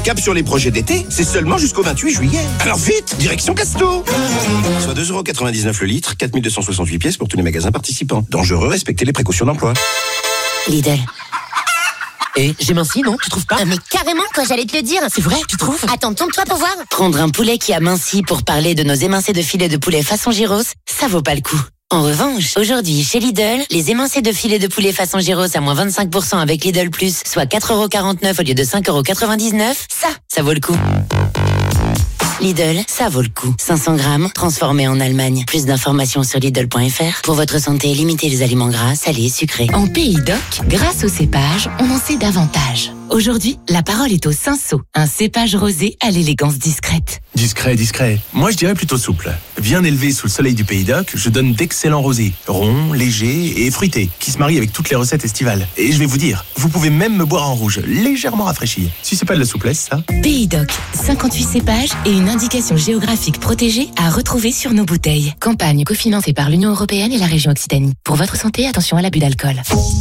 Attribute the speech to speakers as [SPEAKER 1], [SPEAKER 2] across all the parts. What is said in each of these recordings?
[SPEAKER 1] Cap sur les projets d'été, c'est seulement jusqu'au 28 juillet. Alors vite, direction Casto. Soit 2,99€ le litre, 4268 pièces pour tous les magasins participants. Dangereux, respectez les précautions d'emploi.
[SPEAKER 2] Lidl. Et j'ai minci, non? Tu trouves pas?
[SPEAKER 3] Mais carrément, quoi, j'allais te le dire.
[SPEAKER 2] C'est vrai, tu trouves?
[SPEAKER 3] Attends, tourne-toi pour voir.
[SPEAKER 2] Prendre un poulet qui a minci pour parler de nos émincés de filet de poulet façon gyros, ça vaut pas le coup. En revanche, aujourd'hui, chez Lidl, les émincés de filet de poulet façon gyros à moins 25% avec Lidl Plus, soit 4,49€ au lieu de 5,99€, ça vaut le coup. Lidl, ça vaut le coup. 500 grammes, transformés en Allemagne. Plus d'informations sur Lidl.fr. Pour votre santé, limitez les aliments gras, salés, sucrés.
[SPEAKER 4] En Pays d'Oc, grâce au cépage, on en sait davantage. Aujourd'hui, la parole est au Cinsault, un cépage rosé à l'élégance discrète.
[SPEAKER 5] Discret. Moi, je dirais plutôt souple. Bien élevé sous le soleil du Pays d'Oc, je donne d'excellents rosés. Ronds, légers et fruités, qui se marient avec toutes les recettes estivales. Et je vais vous dire, vous pouvez même me boire en rouge, légèrement rafraîchi. Si c'est pas de la souplesse, ça.
[SPEAKER 4] Pays d'Oc, 58 cépages et une indication géographique protégée à retrouver sur nos bouteilles. Campagne cofinancée par l'Union européenne et la région Occitanie. Pour votre santé, attention à l'abus d'alcool.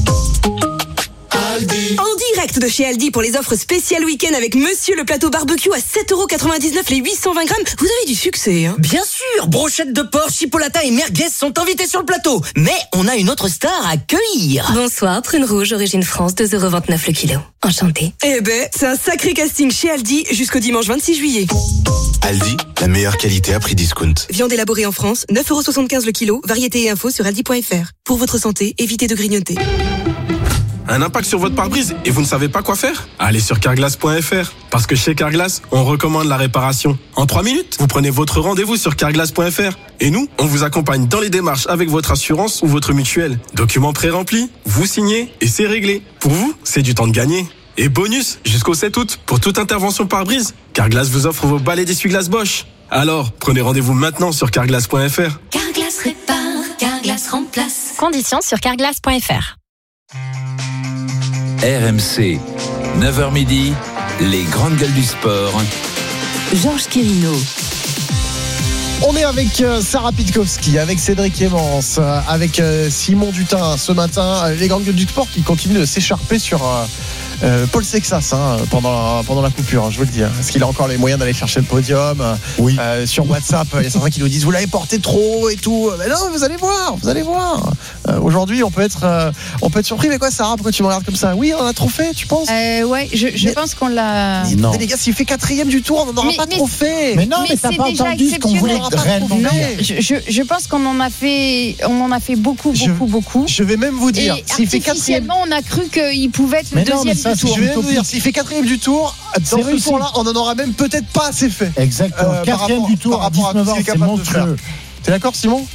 [SPEAKER 6] En direct de chez Aldi pour les offres spéciales week-end avec Monsieur le plateau barbecue à 7,99€ les 820 grammes. Vous avez du succès, hein?
[SPEAKER 7] Bien sûr, brochettes de porc, chipolata et merguez sont invités sur le plateau. Mais on a une autre star à accueillir.
[SPEAKER 6] Bonsoir, prune rouge, origine France, 2,29€ le kilo. Enchantée. Eh ben, c'est un sacré casting chez Aldi jusqu'au dimanche 26 juillet.
[SPEAKER 8] Aldi, la meilleure qualité à prix discount.
[SPEAKER 6] Viande élaborée en France, 9,75€ le kilo. Variété et infos sur aldi.fr. Pour votre santé, évitez de grignoter.
[SPEAKER 9] Un impact sur votre pare-brise et vous ne savez pas quoi faire? Allez sur carglass.fr. Parce que chez Carglass, on recommande la réparation. En 3 minutes, vous prenez votre rendez-vous sur carglass.fr. Et nous, on vous accompagne dans les démarches avec votre assurance ou votre mutuelle. Documents pré-remplis, vous signez et c'est réglé. Pour vous, c'est du temps de gagner. Et bonus, jusqu'au 7 août, pour toute intervention pare-brise, Carglass vous offre vos balais d'essuie-glace Bosch. Alors, prenez rendez-vous maintenant sur carglass.fr.
[SPEAKER 4] Carglass répare, Carglass remplace.
[SPEAKER 3] Conditions sur carglass.fr.
[SPEAKER 10] RMC, 9h midi, les grandes gueules du sport.
[SPEAKER 4] Georges Quirino.
[SPEAKER 11] On est avec Sarah Pitkowski, avec Cédric Clémence, avec Simon Dutin ce matin. Les grandes gueules du sport qui continuent de s'écharper sur Paul Sexas pendant la coupure, je vous le dis. Est-ce qu'il a encore les moyens d'aller chercher le podium?
[SPEAKER 12] Oui.
[SPEAKER 11] Sur WhatsApp, il y a certains qui nous disent vous l'avez porté trop et tout. Mais non, vous allez voir. Aujourd'hui, on peut être surpris. Mais quoi, Sarah, pourquoi tu me regardes comme ça? Oui, on a trop fait, tu penses?
[SPEAKER 13] Ouais, je pense qu'on l'a.
[SPEAKER 11] Non. Mais les gars, s'il fait 4e du tour, on n'en aura pas trop fait.
[SPEAKER 12] Mais non, mais t'as pas entendu ce qu'on voulait réellement faire.
[SPEAKER 13] Je pense qu'on en a fait beaucoup.
[SPEAKER 11] Je vais même vous dire,
[SPEAKER 13] s'il fait 4e, on a cru qu'il pouvait être le deuxième du tour.
[SPEAKER 11] Je vais même vous dire, s'il fait 4e du tour, dans ce tour-là, on en aura même peut-être pas assez fait.
[SPEAKER 12] Exactement. 4e du tour à 19h, c'est monstrueux.
[SPEAKER 11] T'es d'accord, Simon?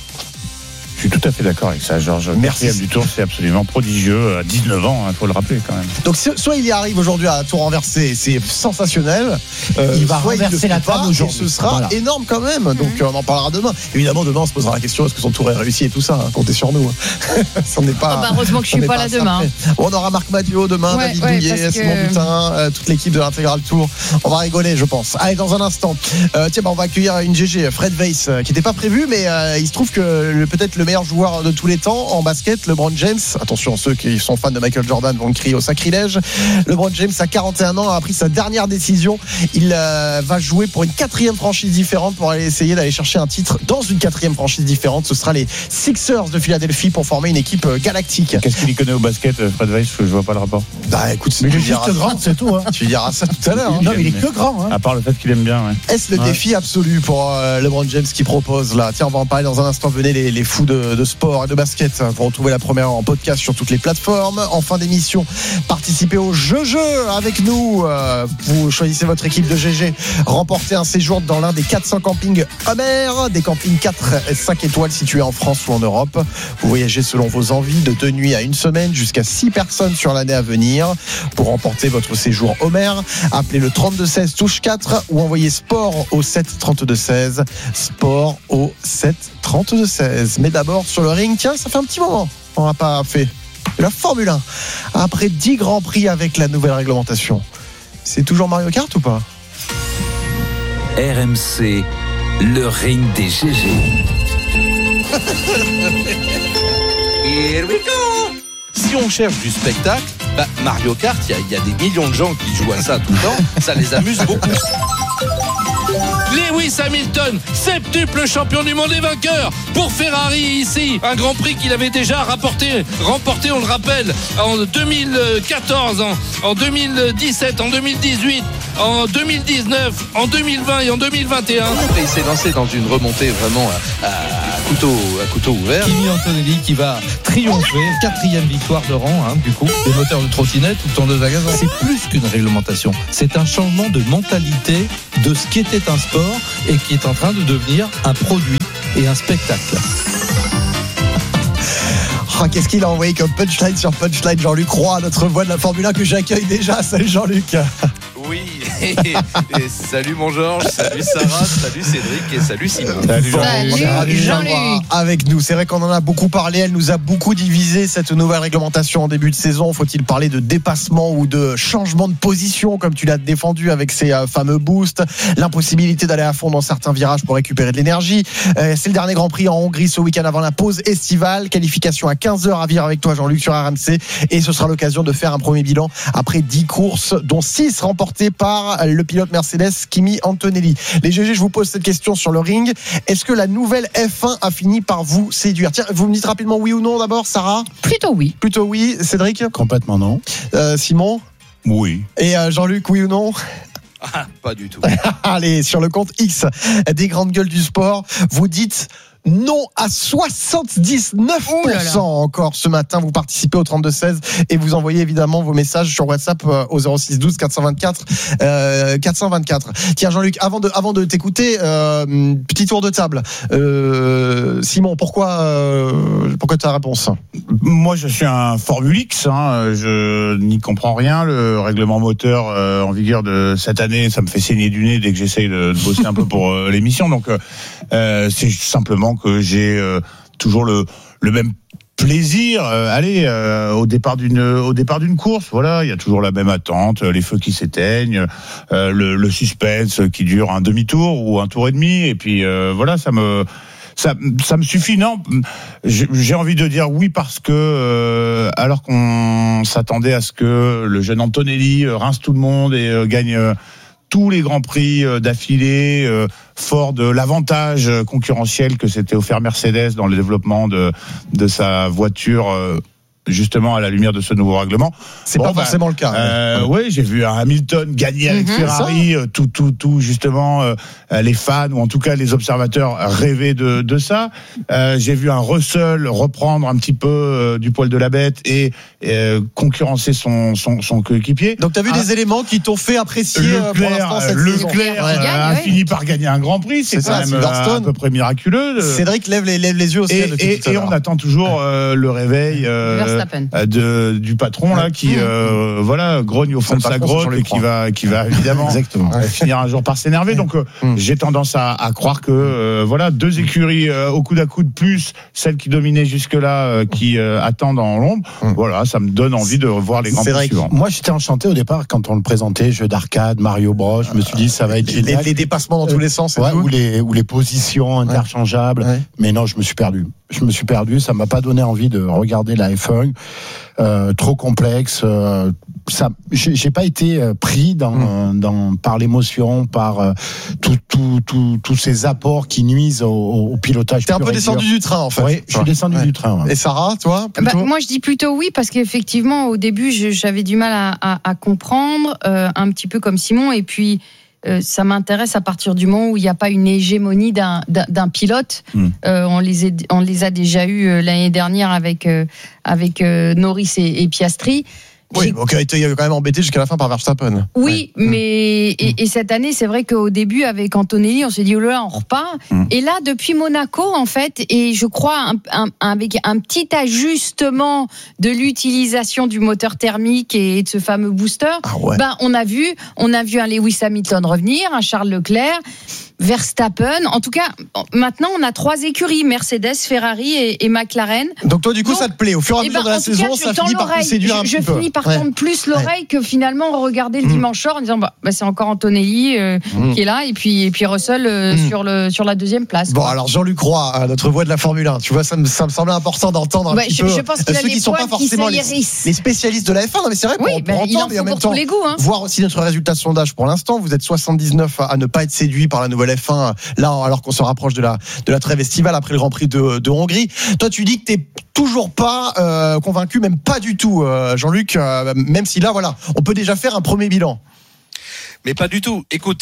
[SPEAKER 12] Je suis tout à fait d'accord avec ça, Georges.
[SPEAKER 11] Merci.
[SPEAKER 12] 4e du tour, c'est absolument prodigieux. À 19 ans, il faut le rappeler quand même.
[SPEAKER 11] Donc, soit il y arrive aujourd'hui à tour renversé, c'est sensationnel.
[SPEAKER 12] Il va
[SPEAKER 11] soit
[SPEAKER 12] renverser la table aujourd'hui.
[SPEAKER 11] Ce sera énorme quand même. Donc, on en parlera demain. Évidemment, demain, on se posera la question est-ce que son tour est réussi et tout ça. Comptez sur nous. On n'est pas.
[SPEAKER 13] Heureusement que je suis pas là demain.
[SPEAKER 11] On aura Marc Mathieu demain, David Douillet, Simon Butin, toute l'équipe de l'Intégral Tour. On va rigoler, je pense. Allez, dans un instant, on va accueillir une GG, Fred Weiss, qui n'était pas prévu, mais il se trouve que peut-être le meilleur joueur de tous les temps en basket, LeBron James, attention, ceux qui sont fans de Michael Jordan vont le crier au sacrilège. LeBron James à 41 ans a pris sa dernière décision. Il va jouer pour une 4e franchise différente pour aller essayer d'aller chercher un titre dans une 4e franchise différente. Ce sera les Sixers de Philadelphie pour former une équipe galactique.
[SPEAKER 12] Qu'est-ce qu'il y connaît au basket, Fred Weiss? Je vois pas le rapport.
[SPEAKER 11] Bah écoute,
[SPEAKER 12] mais il est juste grand, c'est tout.
[SPEAKER 11] Tu diras ça tout à l'heure.
[SPEAKER 12] Non, mais il est que grand. À part le fait qu'il aime bien.
[SPEAKER 11] Est-ce le défi absolu pour LeBron James qui propose là? Tiens, on va en parler dans un instant. Venez les fous de sport et de basket. Vous retrouvez la première en podcast sur toutes les plateformes. En fin d'émission, participez au jeu avec nous. Vous choisissez votre équipe de GG. Remportez un séjour dans l'un des 400 campings Homer, des campings 4 et 5 étoiles situés en France ou en Europe. Vous voyagez selon vos envies de 2 nuits à 1 semaine, jusqu'à 6 personnes sur l'année à venir. Pour remporter votre séjour Homer, appelez le 3216 touche 4 ou envoyez sport au 7 32 16. Sport au 7 32 16. Mais d'abord sur le ring, tiens, ça fait un petit moment on n'a pas fait la Formule 1 après 10 grands prix avec la nouvelle réglementation. C'est toujours Mario Kart ou pas?
[SPEAKER 10] RMC, le ring des GG.
[SPEAKER 14] Here we go. Si on cherche du spectacle, Mario Kart, il y a des millions de gens qui jouent à ça tout le temps, ça les amuse beaucoup.
[SPEAKER 15] Lewis Hamilton, septuple champion du monde et vainqueur pour Ferrari ici. Un Grand Prix qu'il avait déjà remporté, on le rappelle, en 2014, en 2017, en 2018, en 2019, en 2020 et en 2021. Et
[SPEAKER 14] il s'est lancé dans une remontée vraiment à couteau ouvert.
[SPEAKER 16] Kimi Antonelli qui va triompher, 4e victoire de rang, du coup, des moteurs de trottinette ou de tondeuse à gazon. C'est plus qu'une réglementation, c'est un changement de mentalité de ce qui était un sport et qui est en train de devenir un produit et un spectacle.
[SPEAKER 11] Qu'est-ce qu'il a envoyé comme punchline sur punchline, Jean-Luc Roy, notre voix de la Formule 1 que j'accueille déjà. Salut Jean-Luc.
[SPEAKER 14] Oui, et salut mon Georges, salut Sarah, salut Cédric et salut Simon.
[SPEAKER 11] Salut Jean-Luc. Avec nous, c'est vrai qu'on en a beaucoup parlé, elle nous a beaucoup divisé cette nouvelle réglementation en début de saison. Faut-il parler de dépassement ou de changement de position comme tu l'as défendu avec ces fameux boosts, l'impossibilité d'aller à fond dans certains virages pour récupérer de l'énergie. C'est le dernier Grand Prix en Hongrie ce week-end avant la pause estivale, qualification à 15h à vivre avec toi Jean-Luc sur RMC, et ce sera l'occasion de faire un premier bilan après 10 courses dont 6 remportées par le pilote Mercedes Kimi Antonelli. Les GG, je vous pose cette question sur le ring. Est-ce que la nouvelle F1 a fini par vous séduire? Tiens, vous me dites rapidement oui ou non d'abord, Sarah?
[SPEAKER 13] Plutôt oui.
[SPEAKER 11] Plutôt oui. Cédric?
[SPEAKER 12] Complètement non.
[SPEAKER 11] Simon?
[SPEAKER 12] Oui.
[SPEAKER 11] Et Jean-Luc, oui ou non?
[SPEAKER 14] Pas du tout.
[SPEAKER 11] Allez, sur le compte X des grandes gueules du sport, vous dites non à 79% encore ce matin. Vous participez au 32-16 et vous envoyez évidemment vos messages sur WhatsApp au 06 12 424 424. Tiens Jean-Luc, avant de t'écouter, petit tour de table. Simon, pourquoi ta réponse?
[SPEAKER 12] Moi, je suis un Formule X. Je n'y comprends rien. Le règlement moteur en vigueur de cette année, ça me fait saigner du nez dès que j'essaye de bosser un peu pour l'émission. Donc, c'est simplement que j'ai toujours le même plaisir au départ d'une course. Voilà, il y a toujours la même attente, les feux qui s'éteignent, le suspense qui dure un demi-tour ou un tour et demi, et puis voilà, ça me suffit. Non, j'ai envie de dire oui parce que alors qu'on s'attendait à ce que le jeune Antonelli rince tout le monde et gagne tous les grands prix d'affilée, fort de l'avantage concurrentiel que s'était offert Mercedes dans le développement de sa voiture, justement à la lumière de ce nouveau règlement.
[SPEAKER 11] C'est pas forcément le cas.
[SPEAKER 12] Oui, j'ai vu un Hamilton gagner avec Ferrari, tout justement les fans ou en tout cas les observateurs rêvaient de ça. J'ai vu un Russell reprendre un petit peu du poil de la bête et concurrencer son coéquipier.
[SPEAKER 11] Donc tu as vu des éléments qui t'ont fait apprécier
[SPEAKER 12] Leclerc a fini par gagner un Grand Prix, c'est quand même à peu près miraculeux.
[SPEAKER 11] Cédric lève les yeux au ciel.
[SPEAKER 12] Et on attend toujours le réveil du patron là qui grogne au fond de sa grotte et qui va évidemment finir un jour par s'énerver. Donc j'ai tendance à croire que deux écuries au coude à coude plus celle qui dominait jusque-là qui attendent en l'ombre. Voilà, ça me donne envie de revoir les grands prix suivants.
[SPEAKER 17] Moi j'étais enchanté au départ quand on le présentait, jeu d'arcade, Mario Bros. Je me suis dit ça va être génial.
[SPEAKER 11] Les dépassements dans tous les sens
[SPEAKER 17] ou les positions interchangeables. Mais non, je me suis perdu, ça m'a pas donné envie de regarder la F1. Trop complexe, j'ai pas été pris par l'émotion, par tous ces apports qui nuisent au pilotage.
[SPEAKER 11] T'es un peu descendu du train en fait.
[SPEAKER 17] Oui, je suis descendu du train.
[SPEAKER 11] Et Sarah, toi
[SPEAKER 13] moi je dis plutôt oui parce qu'effectivement au début j'avais du mal à comprendre, un petit peu comme Simon, et puis ça m'intéresse à partir du moment où il n'y a pas une hégémonie d'un pilote. On les a déjà eu l'année dernière avec Norris et Piastri.
[SPEAKER 11] Oui, ok, il a quand même embêté jusqu'à la fin par Verstappen.
[SPEAKER 13] Oui, mais et cette année, c'est vrai qu'au début, avec Antonelli, on s'est dit, oh là, on repart. Et là, depuis Monaco, en fait, et je crois avec un petit ajustement de l'utilisation du moteur thermique et de ce fameux booster, on a vu un Lewis Hamilton revenir, un Charles Leclerc. Verstappen. En tout cas, maintenant, on a 3 écuries, Mercedes, Ferrari et McLaren.
[SPEAKER 11] Donc toi, du coup, ça te plaît. Au fur et à mesure de la saison, ça finit par te séduire un petit peu.
[SPEAKER 13] Je finis par tendre plus l'oreille que finalement regarder le dimanche soir en disant c'est encore Antonelli qui est là et puis Russell sur la deuxième place.
[SPEAKER 11] Bon, alors Jean-Luc Roy, notre voix de la Formule 1, tu vois, ça me semblait important d'entendre un petit peu
[SPEAKER 13] je pense qu'il
[SPEAKER 11] ceux qui sont pas forcément les spécialistes de la F1. Non, mais c'est vrai, pour entendre et en même temps voir aussi notre résultat de sondage pour l'instant. Vous êtes 79 à ne pas être séduit par la nouvelle F1 là, alors qu'on se rapproche de la trêve estivale après le Grand Prix de Hongrie. Toi, tu dis que t'es toujours pas convaincu, même pas du tout, Jean-Luc, même si là, voilà, on peut déjà faire un premier bilan.
[SPEAKER 14] Mais pas du tout. Écoute,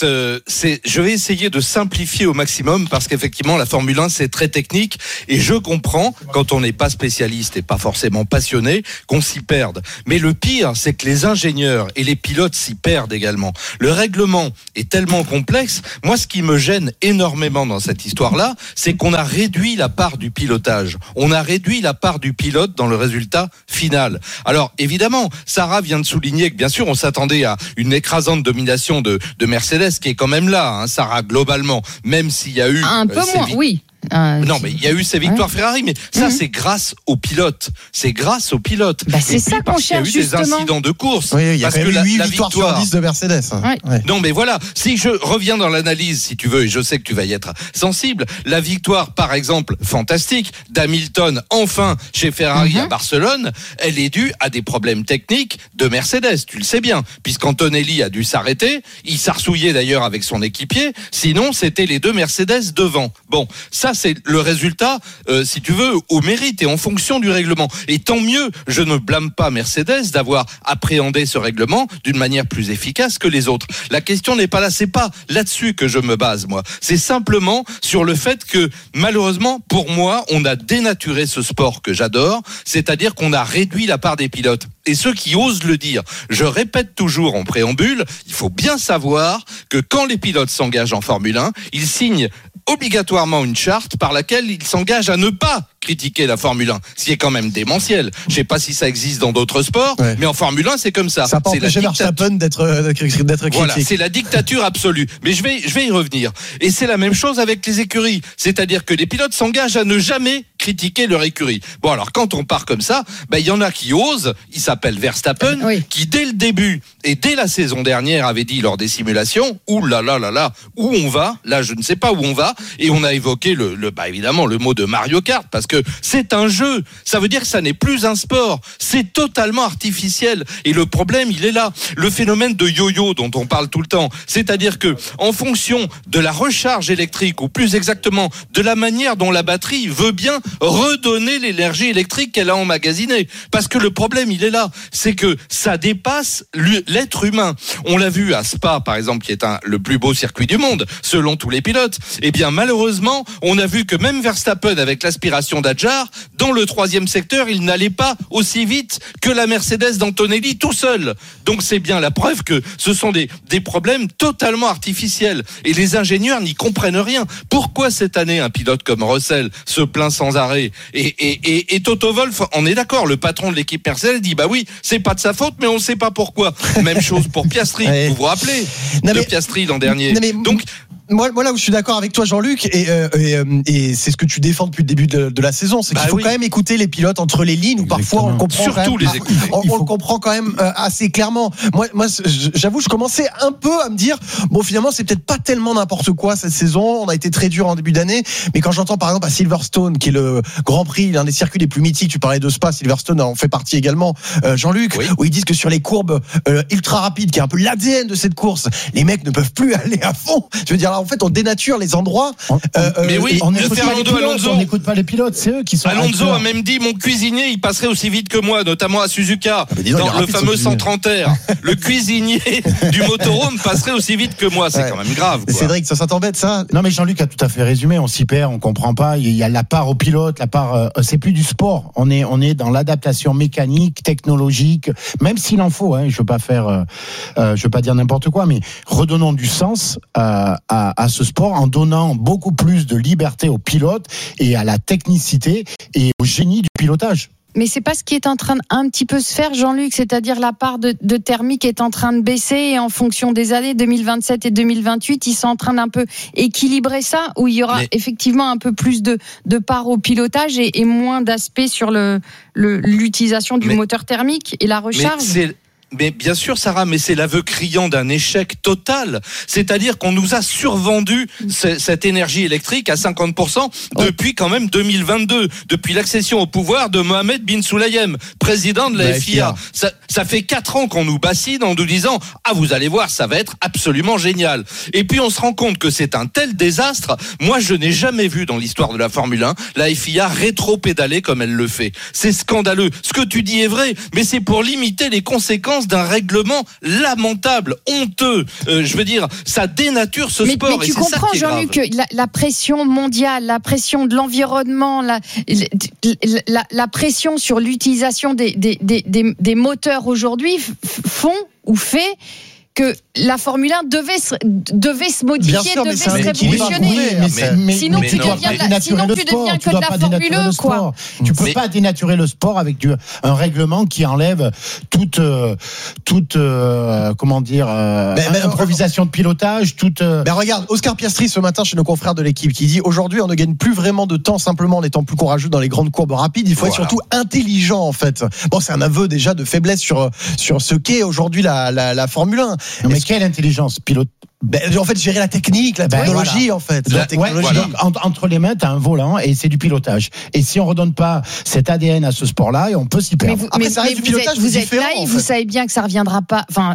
[SPEAKER 14] je vais essayer de simplifier au maximum parce qu'effectivement, la Formule 1, c'est très technique et je comprends, quand on n'est pas spécialiste et pas forcément passionné, qu'on s'y perde. Mais le pire, c'est que les ingénieurs et les pilotes s'y perdent également. Le règlement est tellement complexe. Moi, ce qui me gêne énormément dans cette histoire-là, c'est qu'on a réduit la part du pilotage. On a réduit la part du pilote dans le résultat final. Alors, évidemment, Sarah vient de souligner que, bien sûr, on s'attendait à une écrasante domination de Mercedes qui est quand même là, hein, Sarah, globalement, même s'il y a eu
[SPEAKER 13] un peu moins, oui.
[SPEAKER 14] Non, mais il y a eu ces victoires Ferrari, mais ça, c'est grâce aux pilotes. C'est grâce aux pilotes.
[SPEAKER 13] C'est ça qu'on cherche, justement.
[SPEAKER 14] Il y a eu des incidents de course.
[SPEAKER 11] Oui, il y a
[SPEAKER 14] parce
[SPEAKER 11] quand même
[SPEAKER 14] que
[SPEAKER 11] 8 victoires sur 10 de Mercedes.
[SPEAKER 13] Ouais.
[SPEAKER 14] Non, mais voilà. Si je reviens dans l'analyse, si tu veux, et je sais que tu vas y être sensible, la victoire, par exemple, fantastique, d'Hamilton, enfin, chez Ferrari à Barcelone, elle est due à des problèmes techniques de Mercedes. Tu le sais bien. Puisqu'Antonelli a dû s'arrêter. Il s'arsouillait d'ailleurs avec son équipier. Sinon, c'était les 2 Mercedes devant. Bon, ça, c'est le résultat, si tu veux, au mérite et en fonction du règlement. Et tant mieux, je ne blâme pas Mercedes d'avoir appréhendé ce règlement d'une manière plus efficace que les autres. La question n'est pas là, c'est pas là-dessus que je me base, moi. C'est simplement sur le fait que, malheureusement, pour moi, on a dénaturé ce sport que j'adore, c'est-à-dire qu'on a réduit la part des pilotes. Et ceux qui osent le dire, je répète toujours en préambule, il faut bien savoir que quand les pilotes s'engagent en Formule 1, ils signent obligatoirement une charte par laquelle ils s'engagent à ne pas critiquer la Formule 1, ce qui est quand même démentiel. Je sais pas si ça existe dans d'autres sports, mais en Formule 1, c'est comme ça.
[SPEAKER 11] Ça n'a pas empêché Verstappen d'être critique.
[SPEAKER 14] Voilà, c'est la dictature absolue. Mais je vais y revenir. Et c'est la même chose avec les écuries. C'est-à-dire que les pilotes s'engagent à ne jamais critiquer leur écurie. Bon, alors quand on part comme ça, il y en a qui osent, il s'appelle Verstappen, qui dès le début et dès la saison dernière avait dit lors des simulations, où on va, là je ne sais pas où on va, et on a évoqué évidemment le mot de Mario Kart, parce que c'est un jeu, ça veut dire que ça n'est plus un sport, c'est totalement artificiel, et le problème il est là, le phénomène de yo-yo dont on parle tout le temps, c'est-à-dire que en fonction de la recharge électrique, ou plus exactement de la manière dont la batterie veut bien redonner l'énergie électrique qu'elle a emmagasinée, parce que le problème il est là, c'est que ça dépasse l'être humain. On l'a vu à Spa par exemple, qui est le plus beau circuit du monde selon tous les pilotes. Et bien malheureusement, on a vu que même Verstappen avec l'aspiration d'Adjar, dans le 3e secteur, il n'allait pas aussi vite que la Mercedes d'Antonelli tout seul. Donc c'est bien la preuve que ce sont des problèmes totalement artificiels, et les ingénieurs n'y comprennent rien. Pourquoi cette année un pilote comme Russell se plaint sans arrêt, et Toto Wolff, on est d'accord, le patron de l'équipe Mercedes dit oui, c'est pas de sa faute, mais on sait pas pourquoi. Même chose pour Piastri, vous vous rappelez de Piastri l'an dernier. Donc
[SPEAKER 11] moi là où je suis d'accord avec toi, Jean-Luc, et c'est ce que tu défends depuis le début de la saison, c'est qu'il faut quand même écouter les pilotes entre les lignes, où parfois on le comprend.
[SPEAKER 14] Surtout les écouter.
[SPEAKER 11] On le comprend quand même assez clairement. Moi, j'avoue, je commençais un peu à me dire, bon, finalement, c'est peut-être pas tellement n'importe quoi cette saison. On a été très dur en début d'année, mais quand j'entends par exemple à Silverstone, qui est le Grand Prix, l'un des circuits les plus mythiques, tu parlais de Spa, Silverstone en fait partie également, Jean-Luc, où ils disent que sur les courbes ultra rapides, qui est un peu l'ADN de cette course, les mecs ne peuvent plus aller à fond. Je veux dire, là, en fait, on dénature les endroits.
[SPEAKER 14] Mais oui,
[SPEAKER 17] on n'écoute pas les pilotes, c'est eux qui sont.
[SPEAKER 14] Alonso a même dit, mon cuisinier, il passerait aussi vite que moi, notamment à Suzuka, dans le fameux 130R. Le cuisinier du motorhome passerait aussi vite que moi, c'est quand même grave. Quoi.
[SPEAKER 11] Cédric, ça t'embête ça?
[SPEAKER 17] Non, mais Jean-Luc a tout à fait résumé, on s'y perd, on comprend pas, il y a la part au pilote, la part, c'est plus du sport, on est dans l'adaptation mécanique, technologique, même s'il en faut, je veux pas dire n'importe quoi, mais redonnons du sens à ce sport en donnant beaucoup plus de liberté aux pilotes et à la technicité et au génie du pilotage.
[SPEAKER 13] mais c'est pas ce qui est en train un petit peu se faire, Jean-Luc, c'est-à-dire la part de thermique est en train de baisser et en fonction des années 2027 et 2028, ils sont en train d'un peu équilibrer ça, où il y aura effectivement un peu plus de part au pilotage et moins d'aspect sur l'utilisation du moteur thermique et la recharge.
[SPEAKER 14] Mais bien sûr, Sarah, mais c'est l'aveu criant d'un échec total. C'est-à-dire qu'on nous a survendu cette énergie électrique à 50% depuis quand même 2022, depuis l'accession au pouvoir de Mohamed bin Sulayem, président de la FIA. Ça fait 4 ans qu'on nous bassine en nous disant « Ah, vous allez voir, ça va être absolument génial ». Et puis on se rend compte que c'est un tel désastre. Moi, je n'ai jamais vu dans l'histoire de la Formule 1 la FIA rétro-pédaler comme elle le fait. C'est scandaleux. Ce que tu dis est vrai, mais c'est pour limiter les conséquences d'un règlement lamentable, honteux. Je veux dire, ça dénature ce sport.
[SPEAKER 13] Mais tu comprends, Jean-Luc, la pression mondiale, la pression de l'environnement, la pression sur l'utilisation des moteurs aujourd'hui font ou fait que la Formule 1 devait se modifier, devait se révolutionner. Sinon, tu deviens que de la Formule 1, quoi.
[SPEAKER 17] Tu peux pas dénaturer le sport avec un règlement qui enlève toute improvisation de pilotage,
[SPEAKER 11] regarde, Oscar Piastri ce matin chez nos confrères de l'équipe qui dit aujourd'hui on ne gagne plus vraiment de temps simplement en étant plus courageux dans les grandes courbes rapides, il faut être surtout intelligent en fait. Bon, c'est un aveu déjà de faiblesse sur ce qu'est aujourd'hui la Formule 1.
[SPEAKER 17] Non, mais quelle intelligence pilote.
[SPEAKER 11] En fait, gérer la technique, la technologie, en fait. La technologie.
[SPEAKER 17] Donc, entre les mains, t'as un volant et c'est du pilotage. Et si on redonne pas cet ADN à ce sport-là, on peut s'y perdre.
[SPEAKER 13] Mais vous êtes naïf, vous savez bien que ça reviendra pas. Enfin,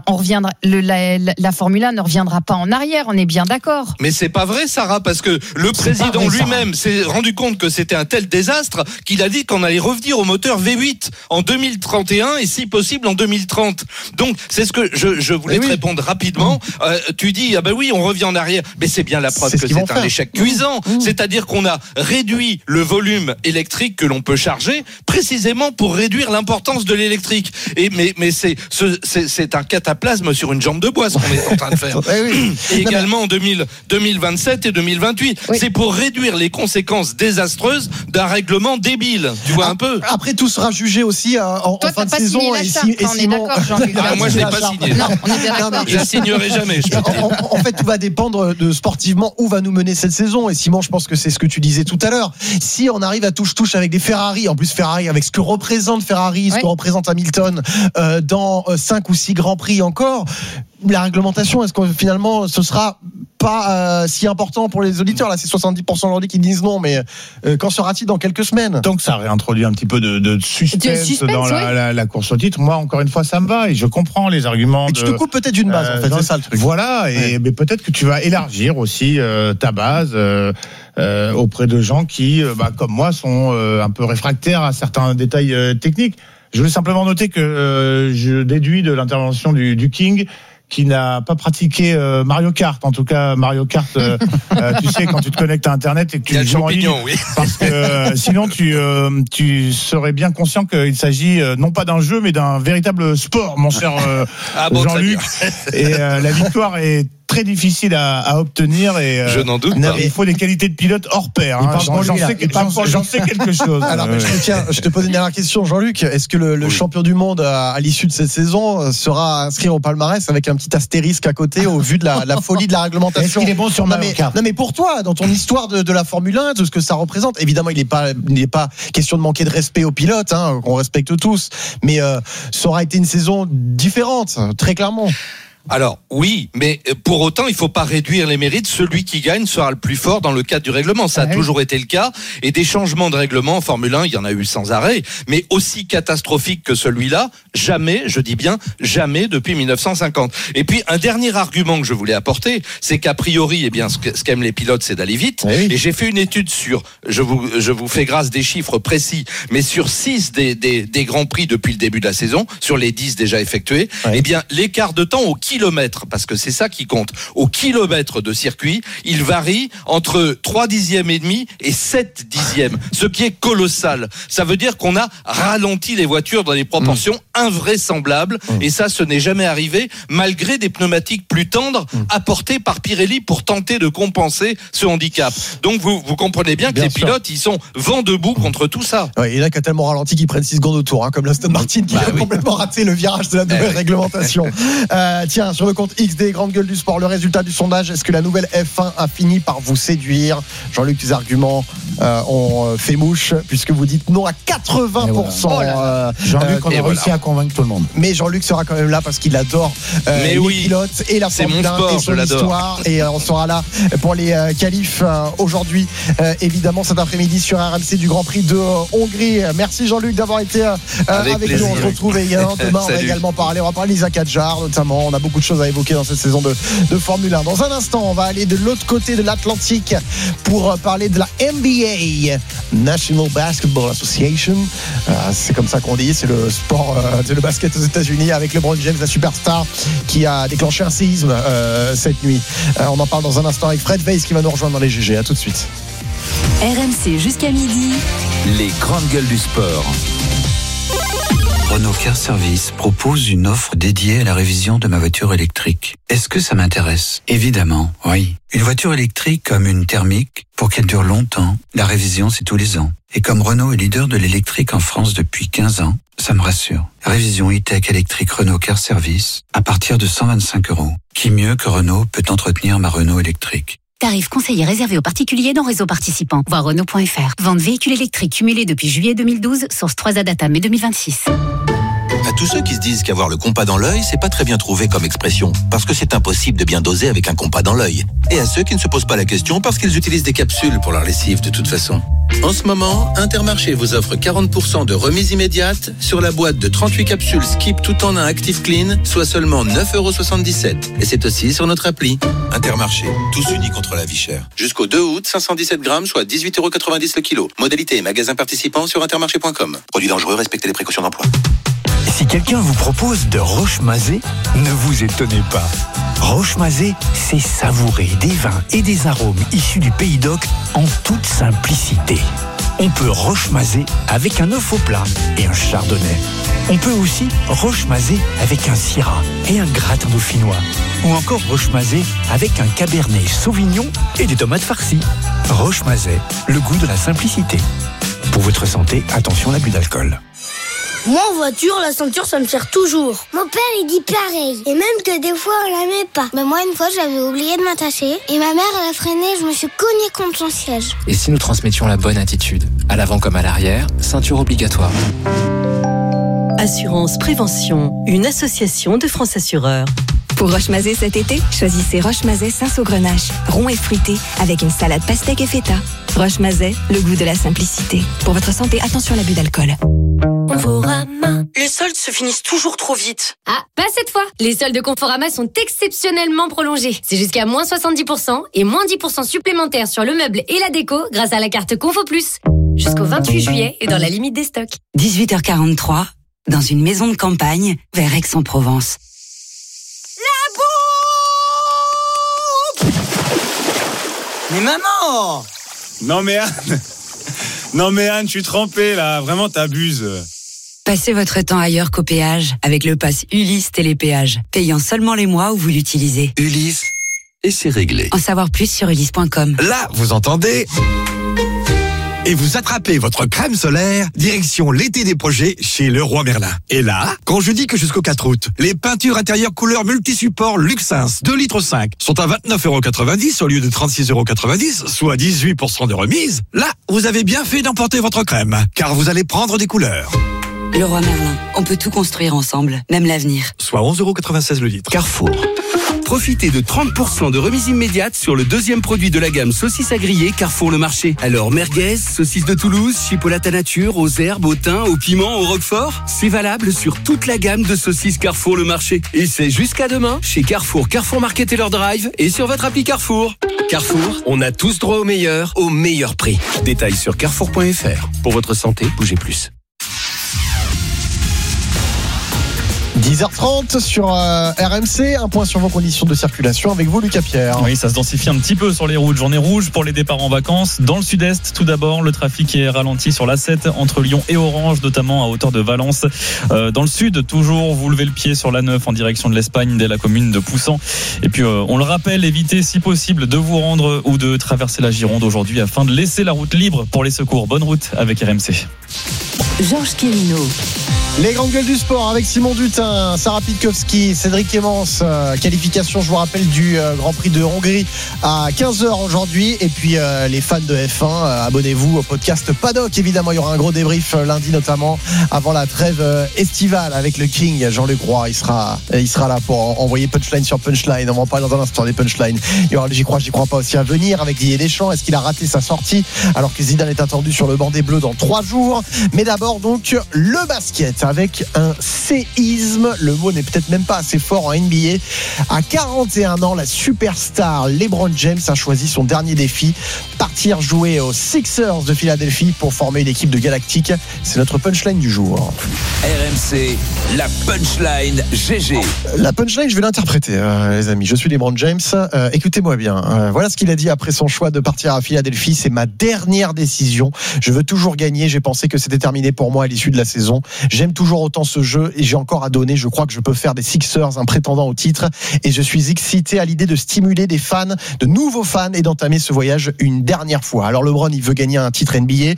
[SPEAKER 13] la Formule 1 ne reviendra pas en arrière. On est bien d'accord.
[SPEAKER 14] Mais c'est pas vrai, Sarah, parce que le président lui-même s'est rendu compte que c'était un tel désastre qu'il a dit qu'on allait revenir au moteur V8 en 2031 et si possible en 2030. Donc, c'est ce que je voulais te répondre rapidement. Tu dis, ah ben oui, on revient en arrière. Mais c'est bien la preuve que c'est un échec cuisant. C'est-à-dire qu'on a réduit le volume électrique que l'on peut charger précisément pour réduire l'importance de l'électrique. Mais c'est un cataplasme sur une jambe de bois ce qu'on est en train de faire. Et également en 2027 et 2028. C'est pour réduire les conséquences désastreuses d'un règlement débile. Tu vois un peu.
[SPEAKER 11] Après, tout sera jugé aussi en fin de saison.
[SPEAKER 13] On est d'accord, Jean-Luc.
[SPEAKER 14] Moi, je l'ai pas signé.
[SPEAKER 13] Non, on est bien d'accord.
[SPEAKER 14] Je ne signerai jamais.
[SPEAKER 11] En fait, tout va dépendre de sportivement où va nous mener cette saison. Et Simon, je pense que c'est ce que tu disais tout à l'heure. Si on arrive à touche-touche avec des Ferrari, en plus Ferrari avec ce que représente Ferrari, ce que représente Hamilton dans 5 ou 6 Grands Prix encore, la réglementation, est-ce que finalement ce sera pas si important pour les auditeurs? Là, c'est 70% aujourd'hui qui disent non, mais qu'en sera-t-il dans quelques semaines?
[SPEAKER 12] Donc ça réintroduit un petit peu de suspense dans la course au titre. Moi, encore une fois, ça me va et je comprends les arguments.
[SPEAKER 11] Mais tu te coupes peut-être d'une base, en fait, c'est ça le truc.
[SPEAKER 12] Voilà, mais peut-être que tu vas élargir aussi ta base auprès de gens qui, comme moi, sont un peu réfractaires à certains détails techniques. Je voulais simplement noter que je déduis de l'intervention du King qui n'a pas pratiqué Mario Kart. En tout cas, Mario Kart, tu sais, quand tu te connectes à Internet et que tu joues en ligne, parce que sinon tu serais bien conscient qu'il s'agit non pas d'un jeu, mais d'un véritable sport, mon cher Jean-Luc. Et la victoire est très difficile à obtenir et
[SPEAKER 14] je n'en doute pas.
[SPEAKER 12] Il faut des qualités de pilote hors pair. J'en sais quelque chose.
[SPEAKER 11] Alors, je te pose une dernière question, Jean-Luc. Est-ce que le champion du monde à l'issue de cette saison sera inscrit au palmarès avec un petit astérisque à côté au vu de la folie de la réglementation?
[SPEAKER 17] Est-ce qu'il est bon sur Mario Kart?
[SPEAKER 11] Non, mais pour toi, dans ton histoire de la Formule 1, de ce que ça représente, évidemment, il n'est pas question de manquer de respect aux pilotes, qu'on respecte tous, mais ça aura été une saison différente, très clairement.
[SPEAKER 14] Alors oui, mais pour autant, il faut pas réduire les mérites. Celui qui gagne sera le plus fort dans le cadre du règlement. Ça a toujours été le cas. Et des changements de règlement en Formule 1, il y en a eu sans arrêt. Mais aussi catastrophique que celui-là, jamais, je dis bien jamais depuis 1950. Et puis un dernier argument que je voulais apporter, c'est qu'a priori, ce qu'aiment les pilotes, c'est d'aller vite. Et j'ai fait une étude sur, je vous fais grâce des chiffres précis, mais sur 6 des grands prix depuis le début de la saison, sur les 10 déjà effectués, l'écart de temps au kilomètre, parce que c'est ça qui compte, au kilomètre de circuit, il varie entre 3 dixièmes et demi et 7 dixièmes, ce qui est colossal. Ça veut dire qu'on a ralenti les voitures dans des proportions invraisemblables, et ça, ce n'est jamais arrivé, malgré des pneumatiques plus tendres apportés par Pirelli pour tenter de compenser ce handicap. Donc vous comprenez bien que les pilotes, ils sont vent debout contre tout ça.
[SPEAKER 11] Ouais, il y en a qui a tellement ralenti qu'ils prennent 6 secondes au tour, comme l'Aston Martin qui a complètement raté le virage de la nouvelle réglementation. Tiens, sur le compte X des grandes gueules du sport, le résultat du sondage, est-ce que la nouvelle F1 a fini par vous séduire? Jean-Luc, tes arguments ont fait mouche, puisque vous dites non à 80%.
[SPEAKER 17] Jean-Luc, on a réussi à convaincre tout le monde.
[SPEAKER 11] Mais Jean-Luc sera quand même là parce qu'il adore les pilotes et la Formule 1 et son histoire. Et on sera là pour les qualifs aujourd'hui, évidemment, cet après-midi sur RMC du Grand Prix de Hongrie. Merci Jean-Luc d'avoir été avec nous. On se retrouve également demain. On va également parler. On va parler d'Isaac Hadjar notamment. On a beaucoup de choses à évoquer dans cette saison de Formule 1. Dans un instant, on va aller de l'autre côté de l'Atlantique pour parler de la NBA, National Basketball Association. C'est comme ça qu'on dit. C'est le sport, c'est le basket aux États-Unis avec LeBron James, la superstar, qui a déclenché un séisme cette nuit. On en parle dans un instant avec Fred Weiss qui va nous rejoindre dans les GG. À tout de suite.
[SPEAKER 18] RMC jusqu'à midi.
[SPEAKER 10] Les grandes gueules du sport.
[SPEAKER 19] Renault Car Service propose une offre dédiée à la révision de ma voiture électrique. Est-ce que ça m'intéresse? Évidemment, oui. Une voiture électrique comme une thermique, pour qu'elle dure longtemps, la révision c'est tous les ans. Et comme Renault est leader de l'électrique en France depuis 15 ans, ça me rassure. Révision e-tech électrique Renault Car Service à partir de 125 €. Qui mieux que Renault peut entretenir ma Renault électrique?
[SPEAKER 18] Tarif conseillé réservé aux particuliers dans réseau participant. Voir Renault.fr. Vente véhicule électrique cumulé depuis juillet 2012, source 3A data mai 2026.
[SPEAKER 1] À tous ceux qui se disent qu'avoir le compas dans l'œil, c'est pas très bien trouvé comme expression, parce que c'est impossible de bien doser avec un compas dans l'œil. Et à ceux qui ne se posent pas la question parce qu'ils utilisent des capsules pour leur lessive de toute façon. En ce moment, Intermarché vous offre 40% de remise immédiate sur la boîte de 38 capsules Skip tout en un Active Clean, soit seulement 9,77 €. Et c'est aussi sur notre appli. Intermarché, tous unis contre la vie chère. Jusqu'au 2 août, 517 grammes, soit 18,90 € le kilo. Modalité et magasin participant sur intermarché.com. Produit dangereux, respectez les précautions d'emploi.
[SPEAKER 20] Si quelqu'un vous propose de Roche-Mazet, ne vous étonnez pas. Roche-Mazet, c'est savourer des vins et des arômes issus du Pays d'Oc en toute simplicité. On peut Roche-Mazet avec un œuf au plat et un chardonnay. On peut aussi Roche-Mazet avec un syrah et un gratin dauphinois. Ou encore Roche-Mazet avec un cabernet sauvignon et des tomates farcies. Roche-Mazet, le goût de la simplicité. Pour votre santé, attention à l'abus d'alcool.
[SPEAKER 21] Moi, en voiture, la ceinture, ça me sert toujours. Mon père, il dit pareil. Et même que des fois, on la met pas. Moi, une fois, j'avais oublié de m'attacher. Et ma mère, elle a freiné, je me suis cognée contre son siège.
[SPEAKER 22] Et si nous transmettions la bonne attitude, à l'avant comme à l'arrière, ceinture obligatoire.
[SPEAKER 23] Assurance Prévention, une association de France Assureurs.
[SPEAKER 24] Pour Roche-Mazet cet été, choisissez Roche-Mazet Saint-Saugrenache, rond et fruité, avec une salade pastèque et feta. Roche-Mazet, le goût de la simplicité. Pour votre santé, attention à l'abus d'alcool.
[SPEAKER 23] Conforama. Les soldes se finissent toujours trop vite.
[SPEAKER 25] Ah, pas cette fois. Les soldes de Conforama sont exceptionnellement prolongés. C'est jusqu'à moins 70% et moins 10% supplémentaires sur le meuble et la déco grâce à la carte Confo Plus. Jusqu'au 28 juillet et dans la limite des stocks.
[SPEAKER 24] 18h43, dans une maison de campagne, vers Aix-en-Provence.
[SPEAKER 7] Mais maman!
[SPEAKER 26] Non mais Anne, je suis trempé là, vraiment t'abuses.
[SPEAKER 24] Passez votre temps ailleurs qu'au péage avec le pass Ulysse Télépéage, payant seulement les mois où vous l'utilisez.
[SPEAKER 27] Ulysse, et c'est réglé.
[SPEAKER 24] En savoir plus sur ulysse.com.
[SPEAKER 20] Là, vous entendez? Et vous attrapez votre crème solaire, direction l'été des projets chez Leroy Merlin. Et là, quand je dis que jusqu'au 4 août, les peintures intérieures couleur multi-support Luxins 2,5 litres sont à 29,90 € au lieu de 36,90 €, soit 18% de remise, là, vous avez bien fait d'emporter votre crème, car vous allez prendre des couleurs.
[SPEAKER 24] Leroy Merlin, on peut tout construire ensemble, même l'avenir.
[SPEAKER 20] Soit 11,96 € le litre.
[SPEAKER 28] Carrefour. Profitez de 30% de remise immédiate sur le deuxième produit de la gamme saucisses à griller Carrefour Le Marché. Alors merguez, saucisses de Toulouse, chipolata nature, aux herbes, au thym, au piment, au roquefort. C'est valable sur toute la gamme de saucisses Carrefour Le Marché. Et c'est jusqu'à demain chez Carrefour, Carrefour Market et leur drive et sur votre appli Carrefour. Carrefour, on a tous droit au meilleur prix. Détails sur carrefour.fr. Pour votre santé, bougez plus.
[SPEAKER 11] 10h30 sur RMC, un point sur vos conditions de circulation avec vous, Lucas Pierre.
[SPEAKER 2] Oui, ça se densifie un petit peu sur les routes. Journée rouge pour les départs en vacances. Dans le sud-est, tout d'abord, le trafic est ralenti sur l'A7 entre Lyon et Orange, notamment à hauteur de Valence. Dans le sud, toujours, vous levez le pied sur l'A9 en direction de l'Espagne, dès la commune de Poussan. Et puis, on le rappelle, évitez si possible de vous rendre ou de traverser la Gironde aujourd'hui afin de laisser la route libre pour les secours. Bonne route avec RMC.
[SPEAKER 3] Georges Quirino.
[SPEAKER 11] Les grandes gueules du sport avec Simon Dutin, Sarah Pitkowski, Cédric Emmons, qualification, je vous rappelle, du Grand Prix de Hongrie à 15h aujourd'hui. Et puis les fans de F1, abonnez-vous au podcast Paddock. Évidemment, il y aura un gros débrief lundi, notamment avant la trêve estivale avec le King Jean-Luc Roy. Il sera là pour envoyer punchline sur punchline. On va en parler dans un instant des punchlines. Il y aura le j'y crois pas aussi à venir avec Didier Deschamps. Est-ce qu'il a raté sa sortie alors que Zidane est attendu sur le banc des Bleus dans 3 jours? Mais d'abord donc le basket avec un séisme. Le mot n'est peut-être même pas assez fort en NBA. À 41 ans, la superstar LeBron James a choisi son dernier défi, partir jouer aux Sixers de Philadelphie pour former une équipe de Galactique. C'est notre punchline du jour.
[SPEAKER 10] RMC, la punchline GG.
[SPEAKER 11] La punchline, je vais l'interpréter, les amis. Je suis LeBron James. Écoutez-moi bien. Voilà ce qu'il a dit après son choix de partir à Philadelphie. C'est ma dernière décision. Je veux toujours gagner. J'ai pensé que c'était terminé pour moi à l'issue de la saison. J'aime toujours autant ce jeu et j'ai encore à donner. Je crois que je peux faire des Sixers un prétendant au titre et je suis excité à l'idée de stimuler des fans, de nouveaux fans et d'entamer ce voyage une dernière fois. Alors LeBron, il veut gagner un titre NBA.